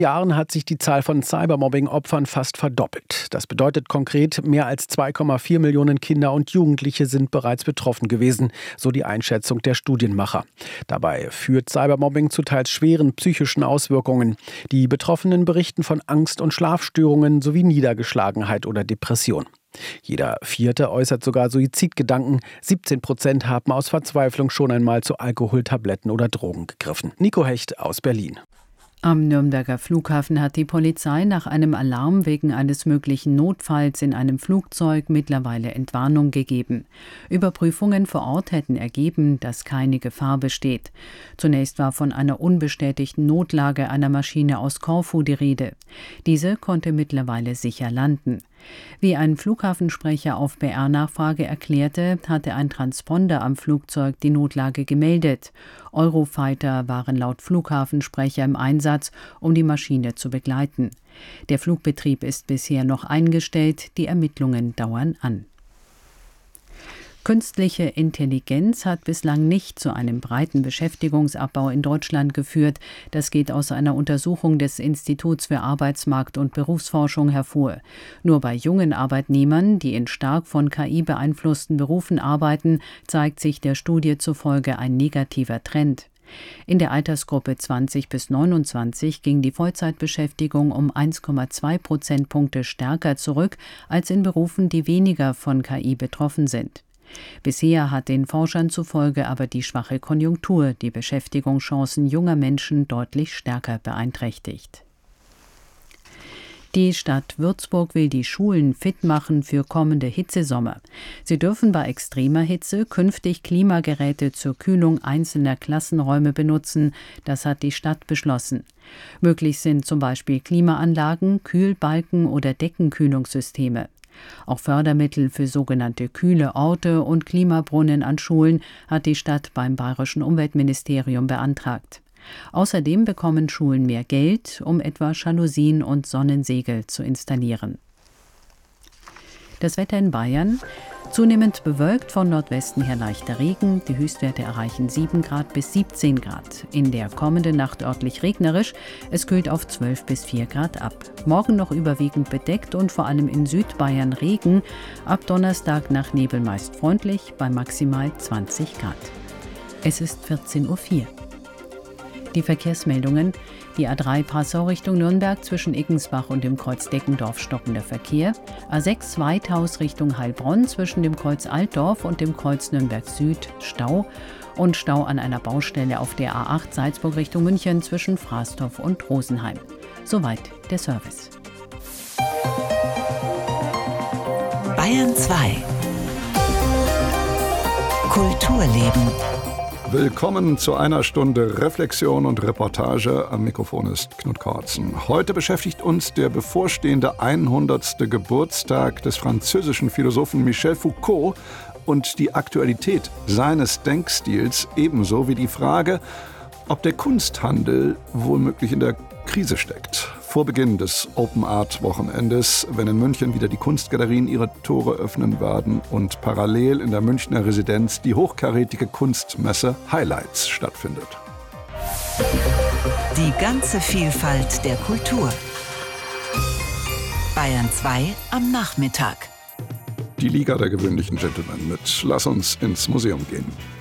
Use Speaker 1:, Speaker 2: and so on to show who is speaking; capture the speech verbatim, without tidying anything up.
Speaker 1: Jahren hat sich die Zahl von Cybermobbing-Opfern fast verdoppelt. Das bedeutet konkret, mehr als zwei Komma vier Millionen Kinder und Jugendliche sind bereits betroffen gewesen, so die Einschätzung der Studienmacher. Dabei führt Cybermobbing zu teils schweren psychischen Auswirkungen. Die Betroffenen berichten von Angst- und Schlafstörungen sowie Niedergeschlagenheit oder Depression. Jeder Vierte äußert sogar Suizidgedanken. siebzehn Prozent haben aus Verzweiflung schon einmal zu Alkohol, Tabletten oder Drogen gegriffen. Nico Hecht aus Berlin.
Speaker 2: Am Nürnberger Flughafen hat die Polizei nach einem Alarm wegen eines möglichen Notfalls in einem Flugzeug mittlerweile Entwarnung gegeben. Überprüfungen vor Ort hätten ergeben, dass keine Gefahr besteht. Zunächst war von einer unbestätigten Notlage einer Maschine aus Korfu die Rede. Diese konnte mittlerweile sicher landen. Wie ein Flughafensprecher auf B R-Nachfrage erklärte, hatte ein Transponder am Flugzeug die Notlage gemeldet. Eurofighter waren laut Flughafensprecher im Einsatz, um die Maschine zu begleiten. Der Flugbetrieb ist bisher noch eingestellt, die Ermittlungen dauern an. Künstliche Intelligenz hat bislang nicht zu einem breiten Beschäftigungsabbau in Deutschland geführt. Das geht aus einer Untersuchung des Instituts für Arbeitsmarkt- und Berufsforschung hervor. Nur bei jungen Arbeitnehmern, die in stark von K I beeinflussten Berufen arbeiten, zeigt sich der Studie zufolge ein negativer Trend. In der Altersgruppe zwanzig bis neunundzwanzig ging die Vollzeitbeschäftigung um eins Komma zwei Prozentpunkte stärker zurück als in Berufen, die weniger von K I betroffen sind. Bisher hat den Forschern zufolge aber die schwache Konjunktur die Beschäftigungschancen junger Menschen deutlich stärker beeinträchtigt. Die Stadt Würzburg will die Schulen fit machen für kommende Hitzesommer. Sie dürfen bei extremer Hitze künftig Klimageräte zur Kühlung einzelner Klassenräume benutzen. Das hat die Stadt beschlossen. Möglich sind zum Beispiel Klimaanlagen, Kühlbalken oder Deckenkühlungssysteme. Auch Fördermittel für sogenannte kühle Orte und Klimabrunnen an Schulen hat die Stadt beim Bayerischen Umweltministerium beantragt. Außerdem bekommen Schulen mehr Geld, um etwa Jalousien und Sonnensegel zu installieren. Das Wetter in Bayern: Zunehmend bewölkt, von Nordwesten her leichter Regen. Die Höchstwerte erreichen sieben Grad bis siebzehn Grad. In der kommenden Nacht örtlich regnerisch. Es kühlt auf zwölf bis vier Grad ab. Morgen noch überwiegend bedeckt und vor allem in Südbayern Regen. Ab Donnerstag nach Nebel meist freundlich, bei maximal zwanzig Grad. Es ist vierzehn Uhr vier. Die Verkehrsmeldungen: Die A drei Passau Richtung Nürnberg zwischen Iggensbach und dem Kreuz Deckendorf stockender Verkehr. A sechs Weithaus Richtung Heilbronn zwischen dem Kreuz Altdorf und dem Kreuz Nürnberg Süd Stau. Und Stau an einer Baustelle auf der A acht Salzburg Richtung München zwischen Frastorf und Rosenheim. Soweit der Service.
Speaker 3: Bayern zwei. Kulturleben.
Speaker 4: Willkommen zu einer Stunde Reflexion und Reportage. Am Mikrofon ist Knut Kortzen. Heute beschäftigt uns der bevorstehende hundertste Geburtstag des französischen Philosophen Michel Foucault und die Aktualität seines Denkstils, ebenso wie die Frage, ob der Kunsthandel womöglich in der Krise steckt. Vor Beginn des Open Art Wochenendes, wenn in München wieder die Kunstgalerien ihre Tore öffnen werden und parallel in der Münchner Residenz die hochkarätige Kunstmesse Highlights stattfindet.
Speaker 3: Die ganze Vielfalt der Kultur. Bayern zwei am Nachmittag.
Speaker 4: Die Liga der gewöhnlichen Gentlemen mit Lass uns ins Museum gehen.